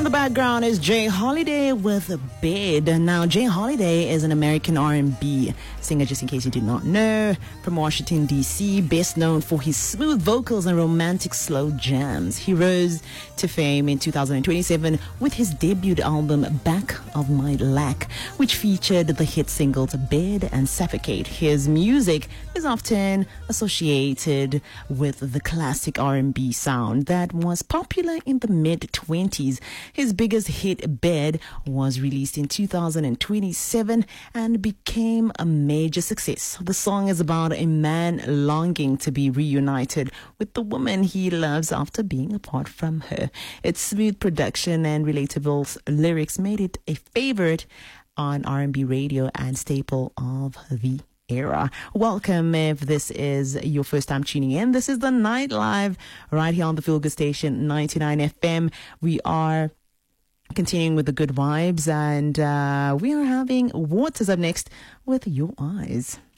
In the background is Jay Holiday with Bed. Now, Jay Holiday is an American R&B singer, just in case you did not know, from Washington, D.C., best known for his smooth vocals and romantic slow jams. He rose to fame in 2027 with his debut album, Back of My Lack, which featured the hit singles Bed and Suffocate. His music is often associated with the classic R&B sound that was popular in the mid-20s. His biggest hit, Bed, was released in 2027 and became a major success. The song is about a man longing to be reunited with the woman he loves after being apart from her. Its smooth production and relatable lyrics made it a favorite on R&B radio and staple of the era. Welcome if this is your first time tuning in. This is the Night Live right here on the Feel Good Station 99 FM. We are continuing with the good vibes and we are having Waters up next with Your Eyes.